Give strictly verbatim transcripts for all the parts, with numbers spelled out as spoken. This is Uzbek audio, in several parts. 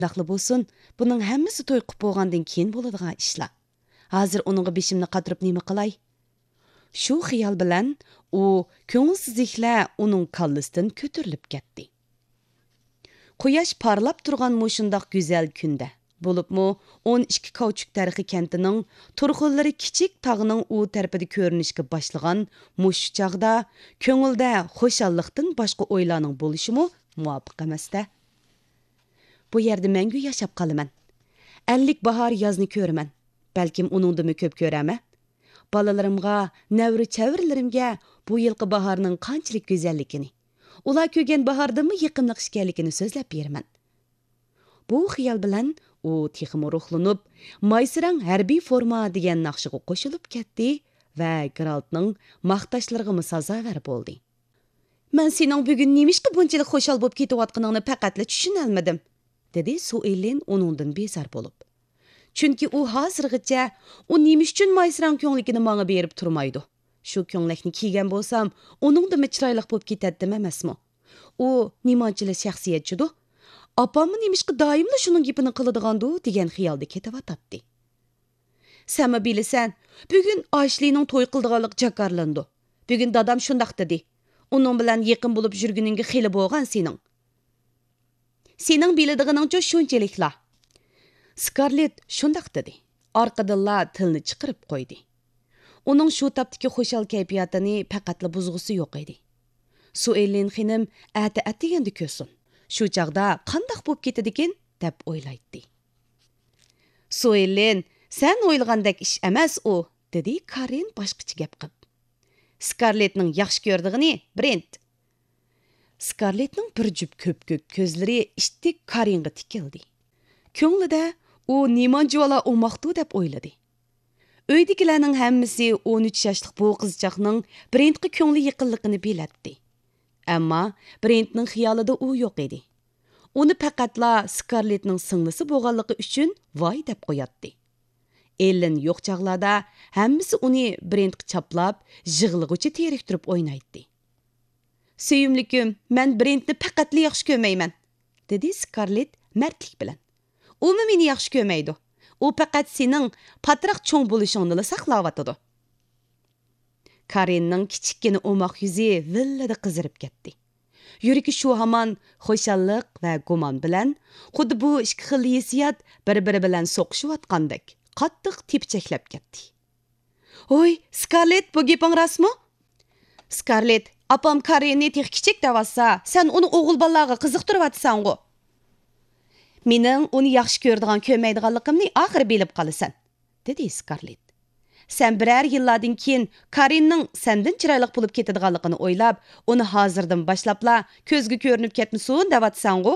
Daqlı bolsun, bunun hammasi to'y qilib bo'lgandan keyin bo'ladigan ishlar. Hozir uningga beshimni qatirib nima qilay? Shu xiyol bilan u ko'ngilsizliklar uning kallasidan ko'tarilib ketdi. Quyosh parlab turgan mushundoq go'zal kunda, bo'libmi o'n ikki Kavchuk tarixi kentining turg'unlari kichik tog'ning u tarafida ko'rinishga boshlagan mush chog'da ko'ngilda xushalliqdan boshqa o'ylarning bo'lishimi muvofiq emasda. Bu yerda mangu yashab qolaman. ellik bahor yozni ko'raman. Balkim uningdimi ko'p ko'raman. Balalarimga, navri-chavirlarimga bu yilqi bahorning qanchalik go'zalligini, ular ko'rgan bahordimi yiqimliq ekanligini so'zlab beraman. Bu xiyol bilan u texmi ruhlanib, Maysirang harbiy forma degan naqshiga qo'shilib ketdi va Geraltning maqtashlariga sazovar bo'ldi. Men sening bugun nimishqa bunchalik xushal bo'lib ketayotganingni faqatla tushuna olmadim, dedi Suelin uningdan bezar bo'lib. Chunki u hozirgacha u nimish uchun Maysirang ko'ngligini menga berib turmaydi. Shu ko'nglikni kiygan bo'lsam, uningdimi chiroyli bo'lib ketadi emasmi? U nimanchilik shaxsiyatchidir. Apamni nimishqa doimli shuning gapini qiladigandu degan xiyolda ketavatadi. Sen bilasan, bugun Ashlining to'y qildiganlik jakarlandi. Bugun dadam shundaq dedi. Uning bilan yaqin bo'lib yurguningga xili bo'lgan sening. Sening biladiganingcha shunchalikla. Scarlett shundaq dedi. Orqadilla tilni chiqarib qo'ydi. Uning shu tapdagi xushal kayfiyatini faqatla buzg'usi yo'q edi. Suelin xinim ati atiganda ko'rsin. Shu chaqda qandaq bo'lib ketadikin deb o'ylaydi. Suelin, sen o'ylagandek ish emas u, dedi Karin boshqacha gap qilib. Scarlettning yaxshi ko'rdigini Brent. Scarlettning bir jup ko'p-ko'k ko'zlari ishtik Karinga tikildi. Ko'nglida u nimanjivala o'moqdi deb o'yladi. Uydagilarning hammasi o'n uch yoshlik bu qizchaqning Brentga ko'ngli yaqinligini biladi. Ammo Brentning xiyolida u yo'q edi. Uni faqatla Scarlettning singlisi bo'lganligi uchun voy deb qo'yatdi. Ellen yo'q chaqlarda hammasi uni Brentga chaplab, yig'lig'icha teriktirib o'ynaydi. "Suyimlikim, men Brentni faqatla yaxshi ko'rmayman", dedi Scarlett mardlik bilan. "U meni yaxshi ko'rmaydi. U faqat sening patroq cho'ng bo'lishingni saqlayotdi." Karinning kichikkina o'moq yuzi villada qizirib ketdi. Yuragi shu hamon xushalliq va gumon bilan xuddi bu ikki xil hissiyot bir-biri bilan so'qishayotgandek qattiq tepchaklab ketdi. "Oy, Scarlett, bu gaping rostmi?" "Scarlett, apam Karinni tex kichik davasa, sen uni o'g'il bolalarga qiziqtiryapsan-ku. Mening uni yaxshi ko'radigan ko'rmaydiganligimni oxiri bilib qolasan", dedi Scarlett. Sen birer yillardan keyin Karinning sendan chiroyli bo'lib ketadiganligini o'ylab, uni hozirdan boshlabla ko'zga ko'rinib ketmasin devatsan-ku.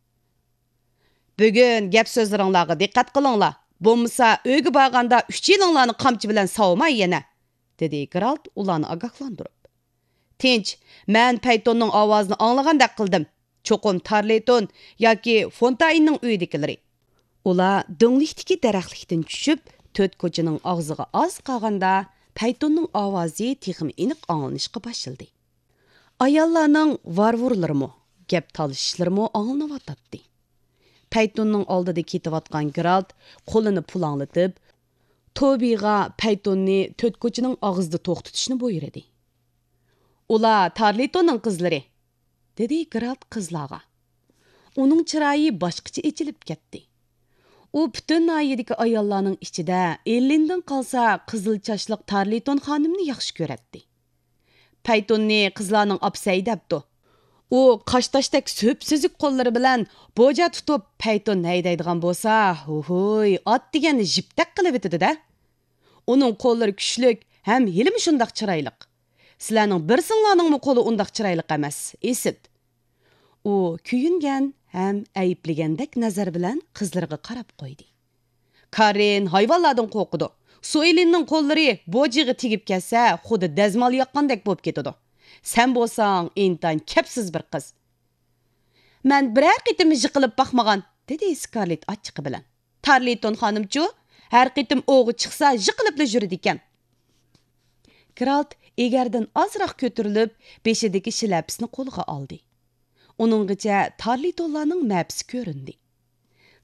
Bugun gap so'zlaringlarga diqqat qilinglar. Bo'lmasa uyga borganda uch yilinglarni qamchi bilan savmay yana, dedi Geralt ularni ogohlantirib. "Tinch, men Paytonning ovozini anglagandek qildim. Cho'qim Tarleton yoki Fontainning uyidagilari." Ular do'nglikdagi daraxtlikdan tushib, to'rt ko'chaning og'ziga oz qolganda Paytonning ovozi texim aniq anglanishga boshladi. Ayollarning varvurlarimi, gap talishishlarimi anglanayotdi. Paytonning oldida ketayotgan Geralt qo'lini pulanglatib, Tobiga Paytonni to'rt ko'chaning og'zida to'xtatishni buyurdi. "Ular Tarletonning qizlari", dedi Geralt qizlarga. Uning chiroyi boshqacha echilib ketdi. U butun noyidagi ayollarning ichida Ellindan qolsa qizil chashliq Tarleton xonimni yaxshi ko'radi. Paytonni qizlarning opsay debdi. U qashtashdek so'p-so'zik qo'llari bilan bo'ja tutib Payton haydaydigan bo'lsa, "Ho'y, ot deganni jipdak qilib etadi-da." Uning qo'llari kuchlik, ham hilmi shundoq chiroyli. Sizlarning bir singlarning qo'li undaq chiroyli emas, esit. U kuyingan ham ayıpligandek nazar bilan qizlarga qarab qo'ydi. "Karin hayvonlardan qo'rqidi. Suelinning qo'llari bo'jiga tegib kelsa, xuddi dazmol yoqqandek bo'lib ketadi. Sen bo'lsang, intan kapsiz bir qiz." "Men biror qitim yiqilib baxmagan", dedi Scarlett achchiqi bilan. "Tarleton xonimchu, har qitim o'g'i chiqsa yiqilibla yuradi ekan." Geralt egardan ozroq ko'tarilib, beshidagi shilapsini qo'lga oldi. Uninggacha Tarletonlarning mapsi ko'rindi.